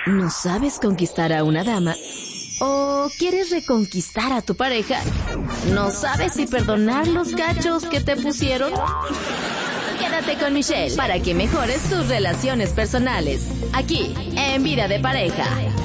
¿No sabes conquistar a una dama? ¿O quieres reconquistar a tu pareja? ¿No sabes si perdonar los cachos que te pusieron? Quédate con Michelle para que mejores tus relaciones personales. Aquí, en Vida de Pareja.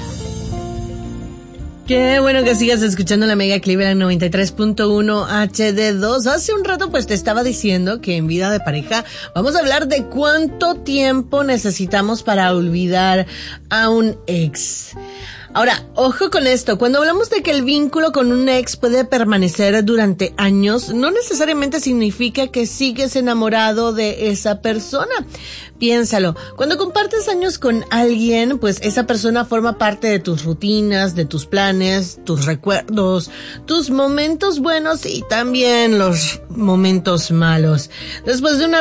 Qué bueno que sigas escuchando la Mega Cleveland 93.1 HD2. Hace un rato pues te estaba diciendo que en Vida de Pareja vamos a hablar de cuánto tiempo necesitamos para olvidar a un ex. Ahora, ojo con esto, cuando hablamos de que el vínculo con un ex puede permanecer durante años, no necesariamente significa que sigues enamorado de esa persona. Piénsalo, cuando compartes años con alguien, pues esa persona forma parte de tus rutinas, de tus planes, tus recuerdos, tus momentos buenos y también los momentos malos. Después de una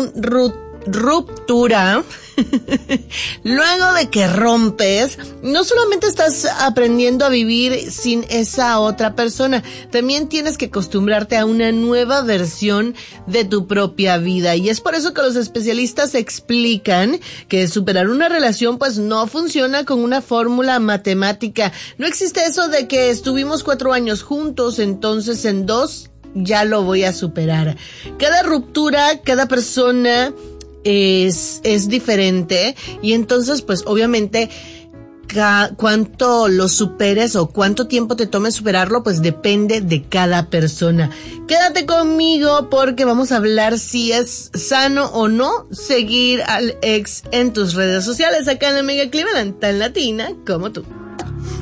ruptura, luego de que rompes, no solamente estás aprendiendo a vivir sin esa otra persona, también tienes que acostumbrarte a una nueva versión de tu propia vida, y es por eso que los especialistas explican que superar una relación pues no funciona con una fórmula matemática. No existe eso de que estuvimos 4 años juntos, entonces en 2 ya lo voy a superar. Cada ruptura, cada persona es diferente, y entonces pues obviamente cuánto lo superes o cuánto tiempo te tome superarlo pues depende de cada persona. Quédate conmigo porque vamos a hablar si es sano o no seguir al ex en tus redes sociales acá en la Mega Cleveland, tan latina como tú.